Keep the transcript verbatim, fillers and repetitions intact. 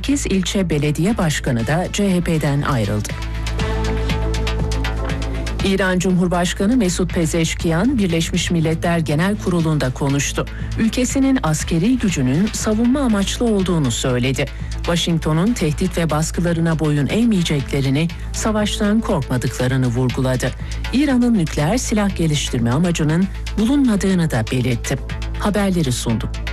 sekiz ilçe belediye başkanı da C H P'den ayrıldı. İran Cumhurbaşkanı Mesut Pezeşkiyan, Birleşmiş Milletler Genel Kurulu'nda konuştu. Ülkesinin askeri gücünün savunma amaçlı olduğunu söyledi. Washington'un tehdit ve baskılarına boyun eğmeyeceklerini, savaştan korkmadıklarını vurguladı. İran'ın nükleer silah geliştirme amacının bulunmadığını da belirtti. Haberleri sunduk.